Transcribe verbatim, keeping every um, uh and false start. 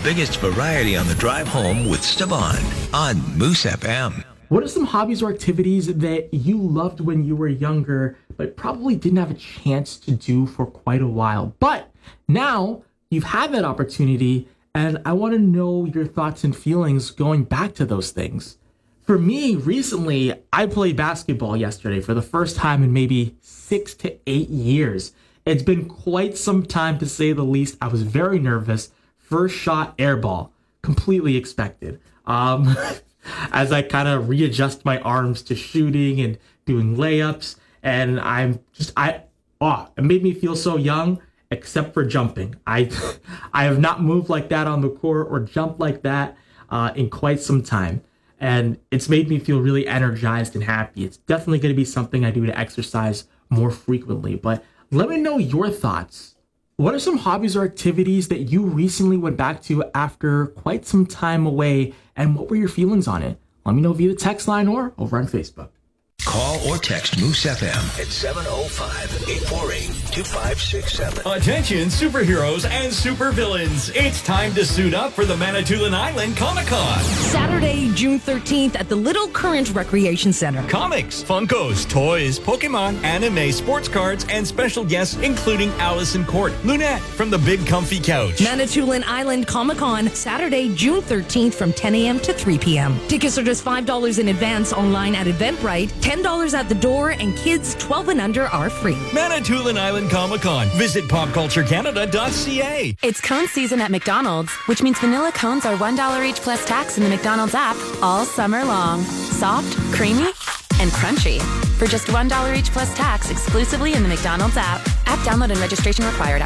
biggest variety on the drive home with Esteban on Moose F M. What are some hobbies or activities that you loved when you were younger, but probably didn't have a chance to do for quite a while? But now you've had that opportunity, and I want to know your thoughts and feelings going back to those things. For me, recently, I played basketball yesterday for the first time in maybe six to eight years. It's been quite some time, to say the least. I was very nervous. First shot, air ball. Completely expected. Um, as I kind of readjust my arms to shooting and doing layups. And I'm just, I, oh, it made me feel so young, except for jumping. I, I have not moved like that on the court or jumped like that uh, in quite some time. And it's made me feel really energized and happy. It's definitely going to be something I do to exercise more frequently. But let me know your thoughts. What are some hobbies or activities that you recently went back to after quite some time away, and what were your feelings on it? Let me know via the text line or over on Facebook. Call or text Moose F M at seven oh five, eight four eight, two five six seven. Attention superheroes and supervillains. It's time to suit up for the Manitoulin Island Comic-Con. Saturday, June thirteenth at the Little Current Recreation Center. Comics, Funkos, toys, Pokemon, anime, sports cards, and special guests including Allison Court, Lunette from the Big Comfy Couch. Manitoulin Island Comic-Con, Saturday, June thirteenth from ten a.m. to three p.m. Tickets are just five dollars in advance online at Eventbrite, ten dollars at the door, and kids twelve and under are free. Manitoulin Island Comic-Con. Visit pop culture canada dot c a. It's cone season at McDonald's, which means vanilla cones are one dollar each plus tax in the McDonald's app all summer long. Soft, creamy, and crunchy. For just one dollar each plus tax exclusively in the McDonald's app. App download and registration required.